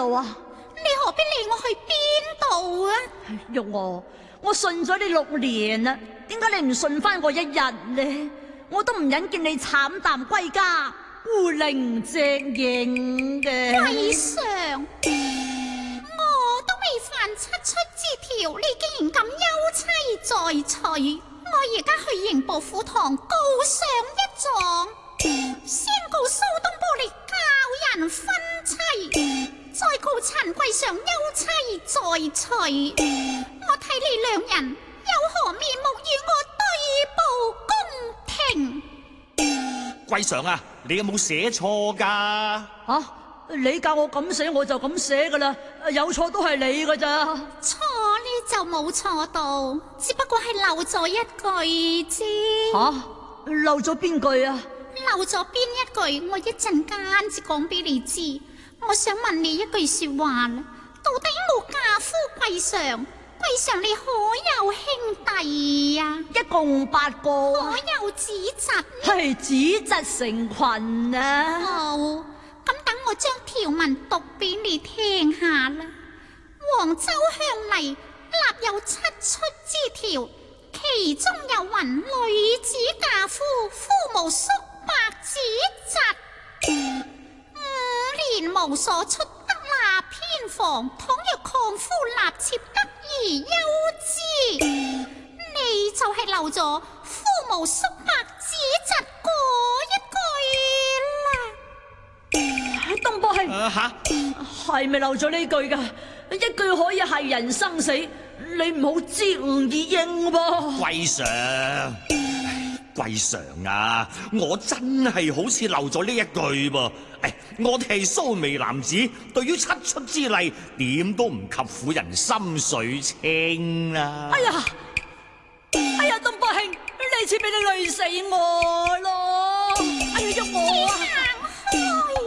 度啊？ 你何必理我去邊度啊？ 玉娥，我信咗你6年啦，點解你唔信翻我1日呢？我都唔忍見你慘淡歸家，孤零隻影嘅。 貴上，我都未犯7出之條，你竟然咁休妻在娶，我而家去刑部府堂告上一狀，先告蘇東坡你教人分妻，再告陳貴上休妻在娶。我睇你2人有何面目與我對簿公庭？ 貴上啊，你有冇寫錯㗎？ 啊，你教我咁寫我就咁寫噶啦，有錯都係你噶咋。 錯呢就冇錯到，只不過係漏咗一句啫。 漏咗邊句啊？ 漏咗邊一句，我一陣間至講俾你知。我想問你一句說話啦，到底我嫁夫貴上，貴上你可有兄弟呀？ 一共8個。 可有子侄？ 係子侄成群啊！ 好，咁等我將條文讀俾你聽下啦。黃州向例立有7出之條，其中有云：女子嫁夫，夫無叔伯子侄，5年無所出，得納偏房。倘若抗夫納妾，得而休之。你就係漏咗夫無叔伯子侄嗰一句啦。 東坡兄，係咪漏咗呢句噶？一句可以係人生死，你唔好知吾以應噃。 貴上，貴上啊，我真係好似漏咗呢一句噃。我哋係蘇眉男子，對於7出之例，點都唔及婦人心水清啦。 哎呀，東坡兄，呢次俾你累死我咯！哎呀，喐我啊！